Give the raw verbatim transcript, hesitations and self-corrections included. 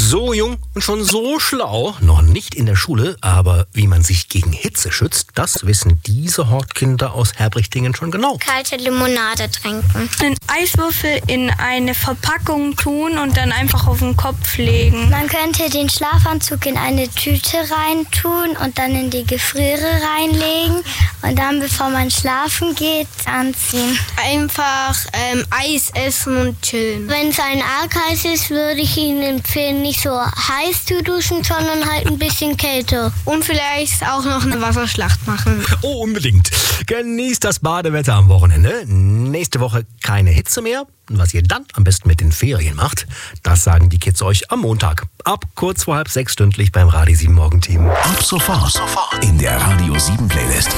So jung und schon so schlau, noch nicht in der Schule, aber wie man sich gegen Hitze schützt, das wissen diese Hortkinder aus Herbrichtingen schon genau. Kalte Limonade trinken. Einen Eiswürfel in eine Verpackung tun und dann einfach auf den Kopf legen. Man könnte den Schlafanzug in eine Tüte reintun und dann in die Gefriere reinlegen und dann, bevor man schlafen geht, anziehen. Einfach ähm, Eis essen und chillen. Wenn es ein arg heiß ist, würde ich Ihnen empfehlen, nicht so heiß zu duschen, sondern halt ein bisschen kälter. Und vielleicht auch noch eine Wasserschlacht machen. Oh, unbedingt. Genießt das Badewetter am Wochenende. Nächste Woche keine Hitze mehr. Und was ihr dann am besten mit den Ferien macht, das sagen die Kids euch am Montag. Ab kurz vor halb sechs stündlich beim Radio sieben Morgenteam. Ab sofort in der Radio sieben Playlist.